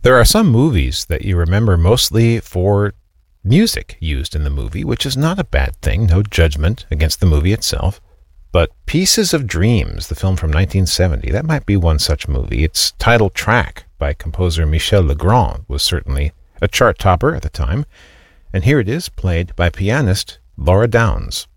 There are some movies that you remember mostly for music used in the movie, which is not a bad thing, no judgment against the movie itself. But Pieces of Dreams, the film from 1970, that might be one such movie. Its title track by composer Michel Legrand was certainly a chart topper at the time, and here it is played by pianist Laura Downs.